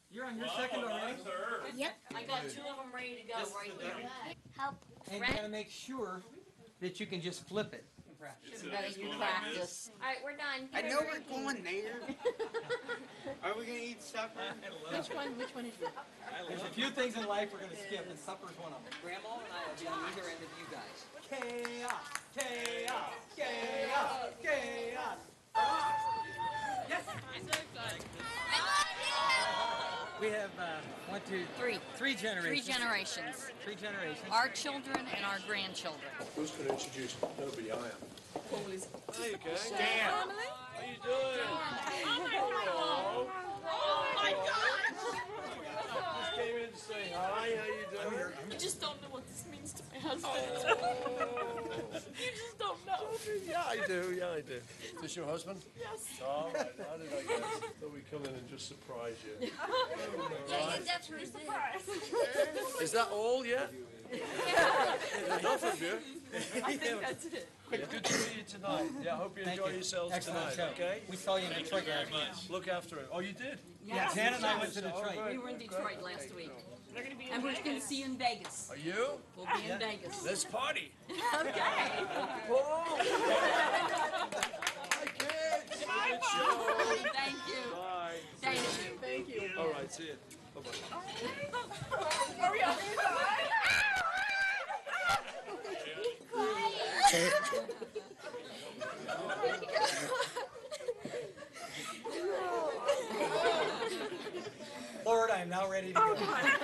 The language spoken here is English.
You're on your second already? Yep. I got two of them ready to go right here. Help. And you gotta make sure that you can just flip it. You practice. All right, we're done. I know we're going there. Are we gonna eat supper? Which one is it? There's a few things in life we're gonna skip, and supper's one of them. Grandma and I will be on either end of you guys. Chaos! Chaos! Chaos! Chaos! Yes! We have one, two, three generations. Three generations. Three generations. Our children and our grandchildren. Who's going to introduce them? Nobody, I am. There you go. Dan! How you doing? Oh my God! Just came in to say hi. How you doing? You just don't know what this means to my husband. You just don't know. Yeah, I do. Yeah, I do. Is this your husband? Yes. All right. How did I guess? Thought we'd come in and just surprise you. Yeah, you definitely did. Is that all yet? Enough of you. I think that's it. Good to see you tonight. Yeah, I hope you enjoy yourselves Excellent tonight. show. Okay. We saw you in Detroit last week. Look after it. Oh, you did? Yeah, Jan and I went to Detroit. We were in Detroit last week. And we're going to see you in Vegas. Are you? We'll be in Vegas. Let's party. Okay. Hi, kids. Good show. Thank you. Bye. Thank you. Thank you. All right. See you. Bye-bye. Are we having a time? Lord, I am now ready to go.